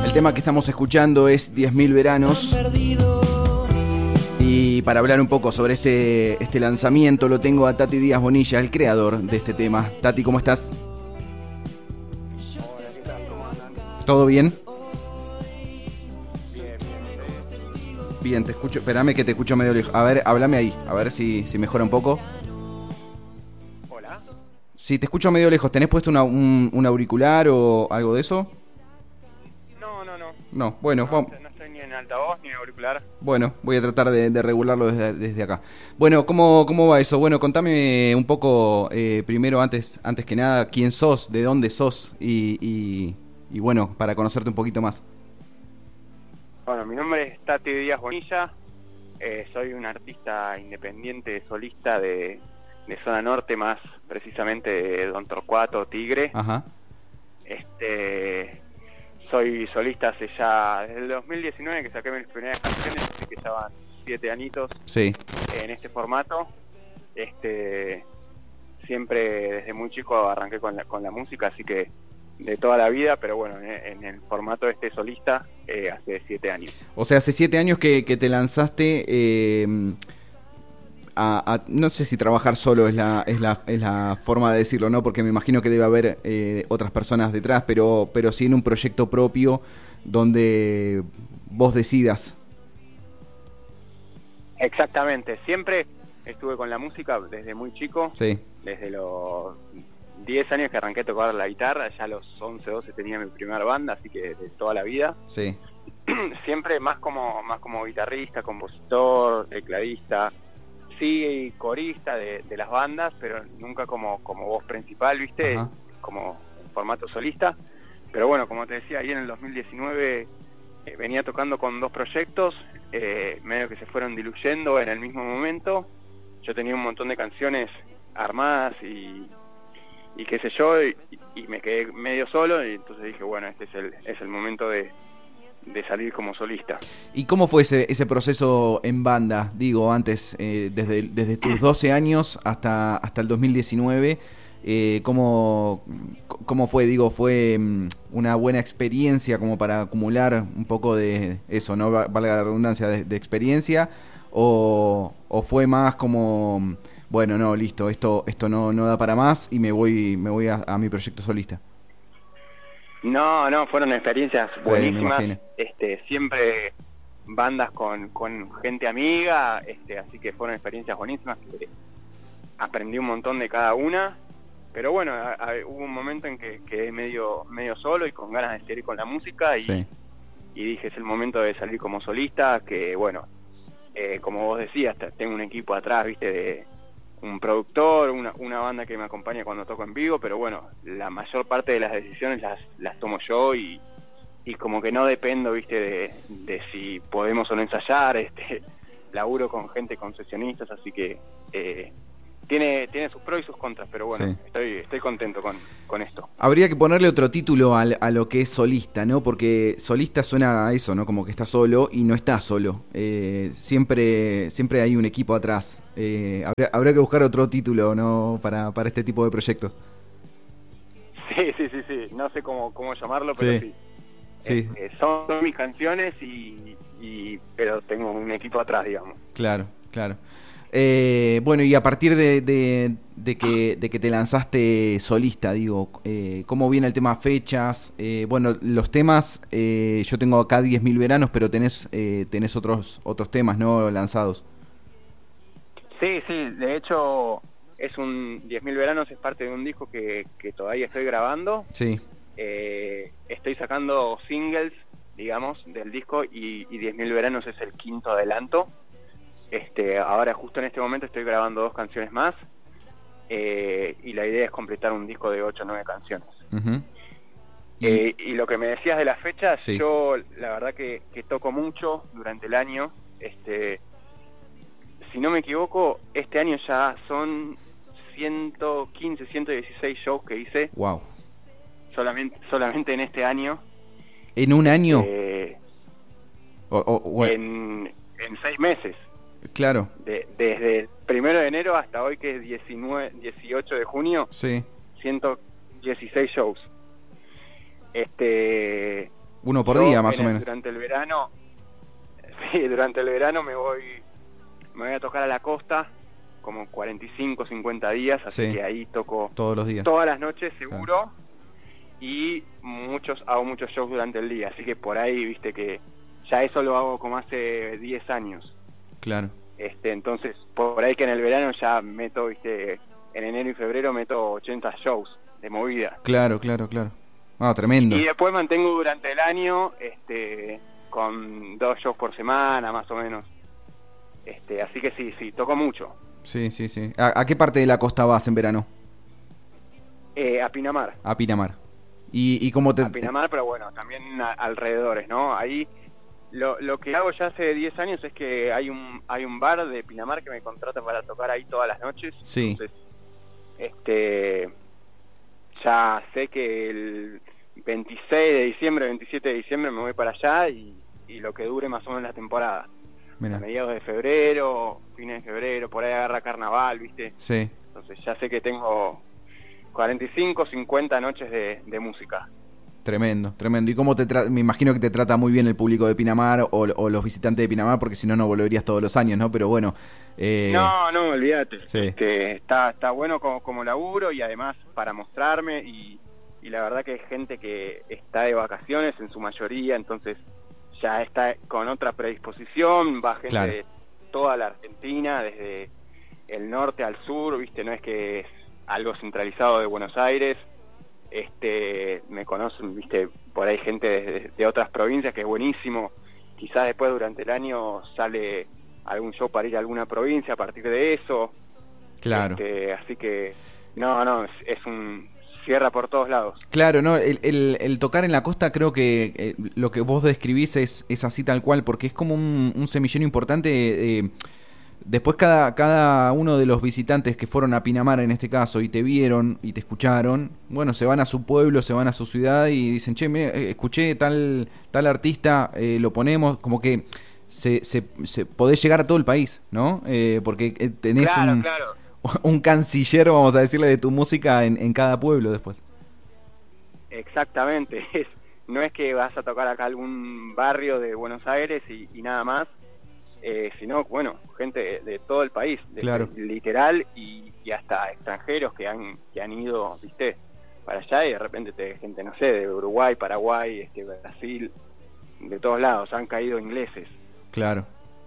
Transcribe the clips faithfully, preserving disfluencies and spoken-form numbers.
El tema que estamos escuchando es diez mil veranos. Y para hablar un poco sobre este, este lanzamiento lo tengo a Tati Díaz Bonilla, el creador de este tema. Tati, ¿cómo estás? Hola, ¿qué tal? ¿Cómo andan? ¿Todo bien? Bien, bien. Bien, te escucho. Espérame que te escucho medio lejos. A ver, háblame ahí, a ver si, si mejora un poco. Hola. Si te escucho medio lejos, ¿tenés puesto una, un, un auricular o algo de eso? No, no, no. No, bueno, No, vamos. no estoy ni en altavoz ni en auricular. Bueno, voy a tratar de, de regularlo desde, desde acá. Bueno, ¿cómo, cómo va eso? Bueno, contame un poco, eh, primero, antes antes que nada, quién sos, de dónde sos y, y, y bueno, para conocerte un poquito más. Bueno, mi nombre es Tati Díaz Bonilla. Eh, soy un artista independiente solista de, de zona norte, más precisamente de Don Torcuato, Tigre. Ajá. Este... Soy solista hace ya, desde el dos mil diecinueve que saqué mis primeras canciones, así que ya van siete añitos Sí. en este formato. Este, siempre desde muy chico arranqué con la, con la música, así que de toda la vida, pero bueno, en, en el formato este solista eh, hace siete años. O sea, hace siete años que, que te lanzaste eh, a, a, no sé si trabajar solo es la, es la, es la forma de decirlo, ¿no? Porque me imagino que debe haber eh, otras personas detrás, pero, pero sí en un proyecto propio donde vos decidas. Exactamente, siempre estuve con la música desde muy chico, Sí. desde los diez años que arranqué a tocar la guitarra, ya a los once, doce tenía mi primera banda, así que de toda la vida. Sí. Siempre más como más como guitarrista, compositor, tecladista, sí, corista de, de las bandas, pero nunca como como voz principal, ¿viste? Ajá. Como en formato solista. Pero bueno, como te decía, ahí en el dos mil diecinueve eh, venía tocando con dos proyectos, eh, medio que se fueron diluyendo en el mismo momento. Yo tenía un montón de canciones armadas y, y qué sé yo, y, y me quedé medio solo, y entonces dije, bueno, este es el, es el momento de de salir como solista. ¿Y cómo fue ese, ese proceso en banda? Digo, antes, eh, desde, desde tus doce años hasta, hasta el dos mil diecinueve, eh, ¿cómo, ¿cómo fue? Digo, ¿fue um, una buena experiencia como para acumular un poco de eso, no valga la redundancia, de, de experiencia? O, ¿O fue más como, bueno, no, listo, esto esto no, no da para más y me voy, me voy a, a mi proyecto solista? No, no, fueron experiencias buenísimas, sí, este, siempre bandas con, con gente amiga, este, así que fueron experiencias buenísimas, que aprendí un montón de cada una, pero bueno, a, a, hubo un momento en que quedé medio, medio solo y con ganas de seguir con la música y, sí. y dije, es el momento de salir como solista, que bueno, eh, como vos decías, tengo un equipo atrás, viste, de un productor, una, una banda que me acompaña cuando toco en vivo, pero bueno, la mayor parte de las decisiones las, las tomo yo y, y como que no dependo, viste, de, de si podemos o no ensayar, este, laburo con gente, con sesionistas, así que eh, tiene tiene sus pros y sus contras, pero bueno, Sí. estoy estoy contento con, con esto. Habría que ponerle otro título a, a lo que es solista, ¿no? Porque solista suena a eso, ¿no? Como que está solo y no está solo. Eh, siempre siempre hay un equipo atrás. Eh, habría, habría que buscar otro título, ¿no? Para, para este tipo de proyectos. Sí, sí, sí, sí. No sé cómo, cómo llamarlo, pero sí. Sí. sí. Eh, son, son mis canciones y, y pero tengo un equipo atrás, digamos. Claro, claro. Eh, bueno, y a partir de, de, de, que, de que te lanzaste solista, digo, eh, ¿cómo viene el tema fechas? Eh, bueno, los temas, eh, yo tengo acá diez mil veranos, pero tenés eh, tenés otros otros temas, ¿no? Lanzados. Sí, sí, de hecho es un diez mil veranos, es parte de un disco que, que todavía estoy grabando. Sí. Eh, estoy sacando singles, digamos, del disco y, y diez mil veranos es el quinto adelanto. Este, ahora justo en este momento estoy grabando dos canciones más eh, y la idea es completar un disco de ocho o nueve canciones. Uh-huh. Y, eh, y lo que me decías de las fechas, sí. Yo la verdad que, que toco mucho durante el año. Este, si no me equivoco, este año ya son ciento quince, ciento dieciséis shows que hice. Wow. Solamente, solamente en este año. ¿En un año? Eh, o, o, bueno. en, en seis meses. Claro. De, desde el primero de enero hasta hoy, que es diecinueve, dieciocho de junio, sí. ciento dieciséis shows. Este, Uno por Yo día, más en o el- menos. Durante el verano, sí, durante el verano me voy, me voy a tocar a la costa, como cuarenta y cinco, cincuenta días, así Sí. que ahí toco Todos los días. todas las noches seguro, y muchos, hago muchos shows durante el día, así que por ahí, viste que ya eso lo hago como hace diez años. Claro. Este, entonces, por ahí que en el verano ya meto, viste, en enero y febrero meto ochenta shows de movida. Claro, claro, claro. Ah, tremendo. Y después mantengo durante el año, este, con dos shows por semana, más o menos. Este, así que sí, sí, toco mucho. Sí, sí, sí. ¿A, a qué parte de la costa vas en verano? Eh, a Pinamar. A Pinamar. ¿Y, y cómo te...? A Pinamar, pero bueno, también a- alrededores, ¿no? Ahí, lo, lo que hago ya hace diez años es que hay un, hay un bar de Pinamar que me contrata para tocar ahí todas las noches. Sí. Entonces, este, ya sé que el veintiséis de diciembre, veintisiete de diciembre me voy para allá y, y lo que dure más o menos la temporada. Mira. A mediados de febrero, fines de febrero, por ahí agarra carnaval, ¿viste? Sí. Entonces ya sé que tengo cuarenta y cinco, cincuenta noches de, de música. Tremendo, tremendo. ¿Y cómo te trata? Me imagino que te trata muy bien el público de Pinamar o, o los visitantes de Pinamar, porque si no, no volverías todos los años, ¿no? Pero bueno. Eh... No, no, olvídate. Sí. Este, está, está bueno como, como laburo y además para mostrarme y, y la verdad que hay gente que está de vacaciones en su mayoría, entonces ya está con otra predisposición, va gente Claro. de toda la Argentina, desde el norte al sur, ¿viste? No es que es algo centralizado de Buenos Aires. Este, me conocen, viste, por ahí gente de, de otras provincias, que es buenísimo. Quizás después durante el año sale algún show para ir a alguna provincia a partir de eso. Claro. Este, así que no, no, es, es un cierra por todos lados. Claro, no, el, el, el tocar en la costa creo que eh, lo que vos describís es, es así tal cual, porque es como un, un semillero importante. Eh, después cada, cada uno de los visitantes que fueron a Pinamar en este caso y te vieron y te escucharon, bueno, se van a su pueblo, se van a su ciudad y dicen, che, mira, escuché tal, tal artista, eh, lo ponemos, como que se, se, se podés llegar a todo el país, ¿no? Eh, porque tenés Claro, un, claro. un canciller, vamos a decirle, de tu música en, en cada pueblo después. Exactamente. Es, no es que vas a tocar acá algún barrio de Buenos Aires y, y nada más, eh, sino, bueno, gente de, de todo el país, de, Claro. de- literal, y, y hasta extranjeros que han que han ido, viste, para allá y de repente te gente, no sé, de Uruguay, Paraguay, este, Brasil, de todos lados, han caído ingleses. Claro.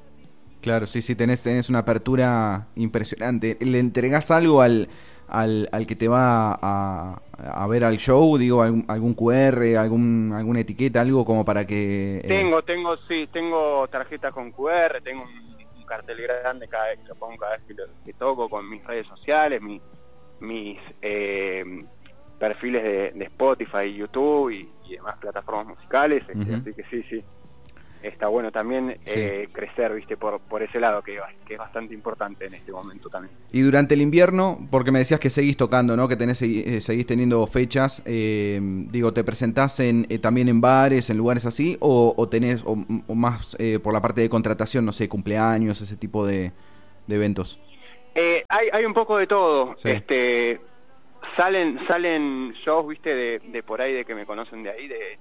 Claro, sí, sí, tenés, tenés una apertura impresionante. ¿Le entregás algo al, al, al que te va a, a ver al show? Digo, algún, algún Q R, algún, alguna etiqueta, algo como para que... eh, Tengo, tengo, sí, tengo tarjeta con Q R, tengo un, un cartel grande cada vez que lo pongo, cada vez que, lo, que toco, con mis redes sociales, mi, mis eh, perfiles de, de Spotify, YouTube y, y demás plataformas musicales, este, Ujú. así que sí, sí. Está bueno también Sí. eh, crecer, viste, por, por ese lado, que, que es bastante importante en este momento también. Y durante el invierno, porque me decías que seguís tocando, ¿no? Que tenés, eh, seguís teniendo fechas, eh, digo, ¿te presentás en, eh, también en bares, en lugares así? ¿O, o tenés, o, o más eh, por la parte de contratación, no sé, cumpleaños, ese tipo de, de eventos? Eh, hay, hay un poco de todo. Sí. Este, salen salen shows, viste, de, de por ahí, de que me conocen de ahí, de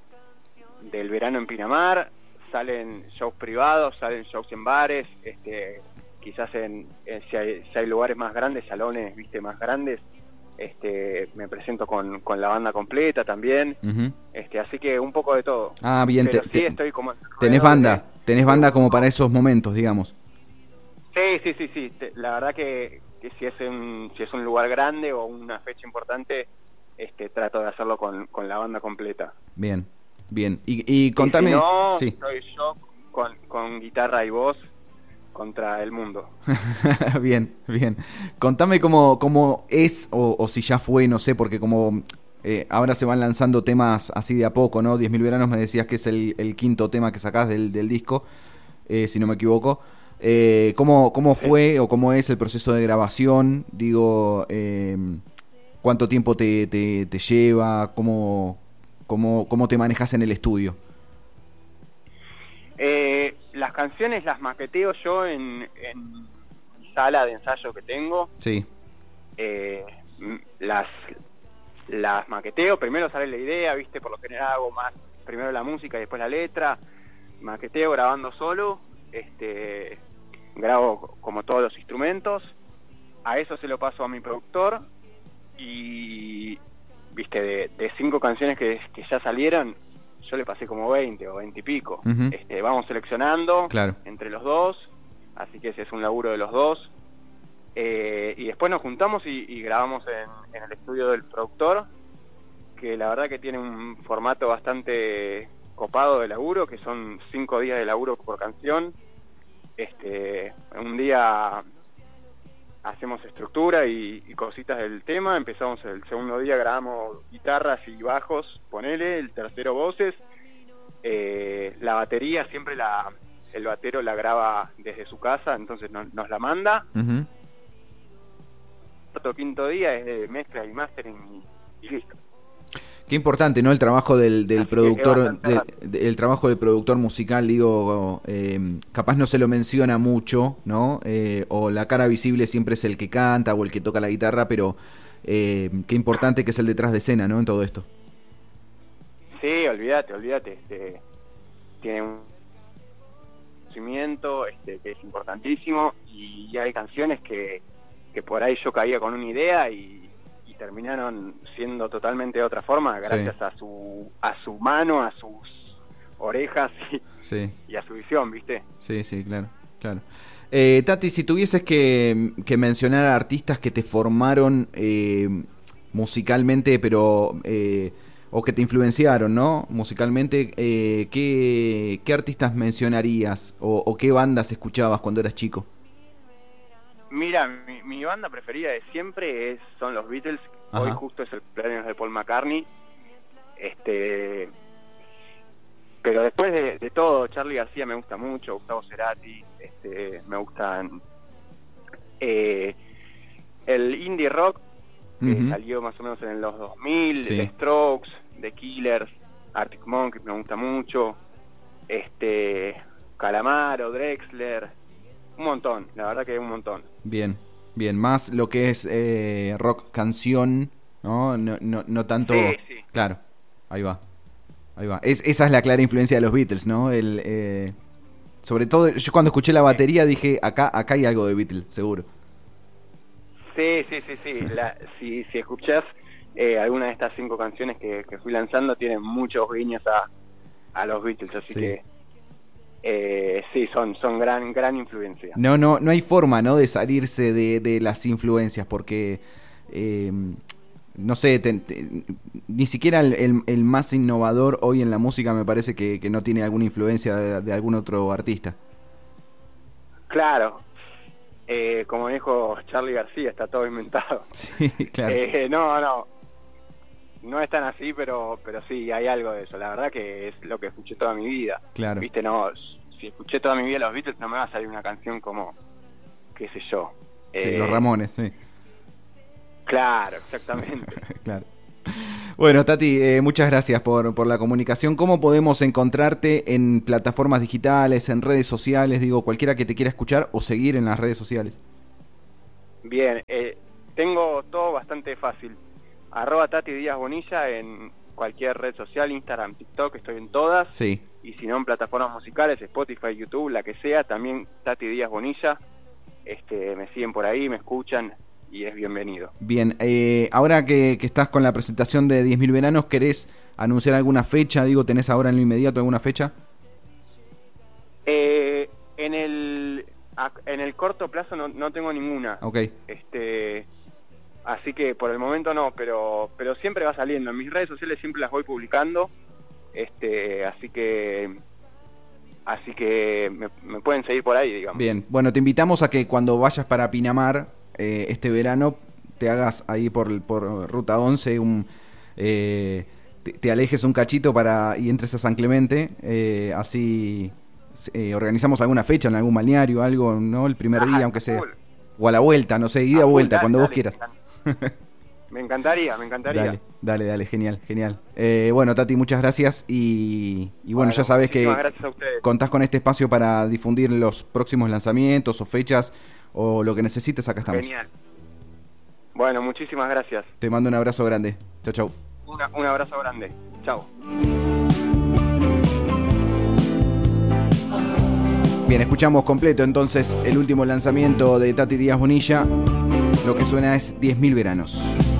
del verano en Pinamar, salen shows privados, salen shows en bares, este, quizás en, en- si, hay, si hay lugares más grandes, salones, viste, más grandes, este, me presento con, con la banda completa también, Ujú. este, así que un poco de todo. Ah, bien, Pero te- sí te- estoy como en tenés ruedo banda, de- tenés banda como para esos momentos, digamos. Sí, sí, sí, sí. Te- La verdad que, que si es un si es un lugar grande o una fecha importante, este, trato de hacerlo con, con la banda completa. Bien, bien. Y, y contame... Y si no, Sí. soy yo con, con guitarra y voz contra el mundo. Bien, bien. Contame cómo, cómo es, o, o si ya fue, no sé, porque como eh, ahora se van lanzando temas así de a poco, ¿no? diez mil veranos me decías que es el, el quinto tema que sacás del, del disco, eh, si no me equivoco. Eh, ¿cómo, ¿Cómo fue o cómo es el proceso de grabación? Digo, eh, ¿cuánto tiempo te, te, te lleva? ¿Cómo, cómo, ¿Cómo te manejas en el estudio? Eh, las canciones las maqueteo yo en, en mi sala de ensayo que tengo. Sí, Eh, m- las las maqueteo, primero sale la idea, viste, por lo general hago más primero la música y después la letra, maqueteo grabando solo, este, grabo como todos los instrumentos, a eso se lo paso a mi productor y, viste, de, de cinco canciones que, que ya salieron, yo le pasé como veinte o veinte y pico. Uh-huh. Este, vamos seleccionando claro. entre los dos, así que ese es un laburo de los dos. Eh, y después nos juntamos y, y grabamos en, en el estudio del productor, que la verdad que tiene un formato bastante copado de laburo, que son cinco días de laburo por canción. Este, un día hacemos estructura y, y cositas del tema, empezamos el segundo día, grabamos guitarras y bajos, ponele, el tercero voces, eh, la batería siempre la el batero la graba desde su casa, entonces no, nos la manda. Uh-huh. Cuarto, quinto día es de mezcla y mastering y, y listo. Qué importante, ¿no? El trabajo del, del productor, de, de, el trabajo del productor musical, digo, eh, capaz no se lo menciona mucho, ¿no? Eh, o la cara visible siempre es el que canta o el que toca la guitarra, pero eh, qué importante que es el detrás de escena, ¿no? En todo esto. Sí, olvídate, olvídate. Este, tiene un conocimiento este, que es importantísimo y hay canciones que, que por ahí yo caía con una idea y terminaron siendo totalmente de otra forma gracias sí. a su a su mano, a sus orejas y, sí. y a su visión, ¿viste? Sí, sí, claro, claro. Eh, Tati, si tuvieses que, que mencionar a artistas que te formaron eh, musicalmente, pero eh, o que te influenciaron, ¿no? Musicalmente, eh, ¿qué, ¿qué artistas mencionarías o, o qué bandas escuchabas cuando eras chico? Mira, mi, mi banda preferida de siempre es, son los Beatles. Ajá. Hoy justo es el cumpleaños de Paul McCartney. Este, pero después de, de todo, Charly García me gusta mucho, Gustavo Cerati, este, me gustan eh, el indie rock que uh-huh. salió más o menos en los dos mil, sí. The Strokes, The Killers, Arctic Monkeys me gusta mucho, este, Calamaro, Drexler. Un montón, la verdad que un montón. Bien, bien, más lo que es eh, rock canción, ¿no? No, no, no tanto... Sí, sí. Claro, ahí va, ahí va. Es, esa es la clara influencia de los Beatles, ¿no? El, eh, sobre todo, yo cuando escuché la batería dije, acá acá hay algo de Beatles, seguro. Sí, sí, sí, sí. La, si, si escuchás eh, alguna de estas cinco canciones que, que fui lanzando, tienen muchos guiños a, a los Beatles, así sí. que... Eh, sí, son son gran gran influencia. No, no, no hay forma, ¿no? De salirse de, de las influencias, porque eh, no sé, te, te, ni siquiera el, el, el más innovador hoy en la música me parece que, que no tiene alguna influencia de, de algún otro artista. Claro, eh, como dijo Charly García, está todo inventado. Sí, claro. Eh, no, no, no es tan así, pero pero sí, hay algo de eso. La verdad que es lo que escuché toda mi vida. Claro. Viste, no, si escuché toda mi vida los Beatles, no me va a salir una canción como, qué sé yo. Sí, eh, los Ramones, sí. Claro, exactamente. Claro. Bueno, Tati, eh, muchas gracias por, por la comunicación. ¿Cómo podemos encontrarte en plataformas digitales, en redes sociales? Digo, cualquiera que te quiera escuchar o seguir en las redes sociales. Bien, eh, tengo todo bastante fácil. Arroba Tati Díaz Bonilla en cualquier red social, Instagram, TikTok, estoy en todas. Sí. Y si no, en plataformas musicales, Spotify, YouTube, la que sea, también Tati Díaz Bonilla. Este, me siguen por ahí, me escuchan y es bienvenido. Bien, eh, ahora que, que estás con la presentación de diez mil veranos, ¿querés anunciar alguna fecha? Digo, ¿tenés ahora en lo inmediato alguna fecha? Eh, en el en el corto plazo no, no tengo ninguna. Ok. Este... Así que por el momento no, pero pero siempre va saliendo. En mis redes sociales siempre las voy publicando. Este, así que así que me, me pueden seguir por ahí, digamos. Bien, bueno, te invitamos a que cuando vayas para Pinamar eh, este verano te hagas ahí por, por Ruta once un eh, te, te alejes un cachito para y entres a San Clemente, eh, así eh, organizamos alguna fecha en algún balneario, algo, ¿no? El primer ah, día, aunque sea. Cool. O a la vuelta, no sé, ida a vuelta, dale, cuando dale, vos quieras. Me encantaría, me encantaría. Dale, dale, dale, genial, genial. Eh, bueno, Tati, muchas gracias y, y bueno, bueno, ya sabes que contás con este espacio para difundir los próximos lanzamientos o fechas o lo que necesites, acá estamos. Genial. Bueno, muchísimas gracias. Te mando un abrazo grande. Chau, chau. Una, un abrazo grande. Chau. Bien, escuchamos completo entonces el último lanzamiento de Tati Díaz Bonilla. Lo que suena es diez mil veranos.